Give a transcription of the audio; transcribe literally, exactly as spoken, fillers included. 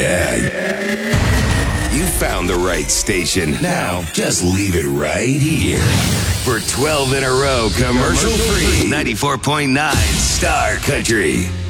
You found the right station. Now, just leave it right here. For twelve in a row, commercial free, ninety-four point nine Star Country.